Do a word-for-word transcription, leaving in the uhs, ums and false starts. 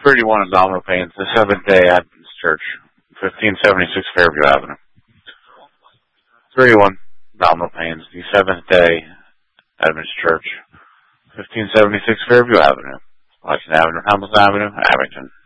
thirty-one Domino Pains, the Seventh-day Adventist Church, fifteen seventy-six Fairview Avenue. thirty-one Domino Pains, the Seventh-day Adventist Church, fifteen seventy-six Fairview Avenue, Washington Avenue, Hamilton Avenue, Abington.